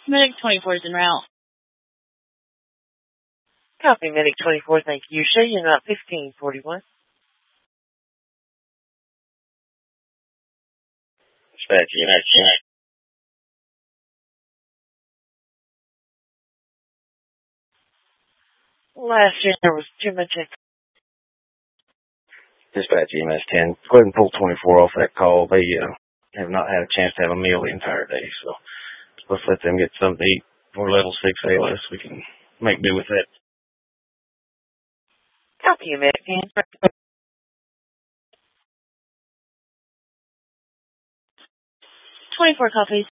Medic 24 is en route. Copy, Medic 24. Thank you. Show you not 1541. Dispatch, EMS 10. Last year there was too much. Dispatch, EMS 10. Go ahead and pull 24 off that call. They have not had a chance to have a meal the entire day, so let's let them get something to eat. We're level 6 ALS. We can make do with that. Copy, you, Medic 10. 24 copies.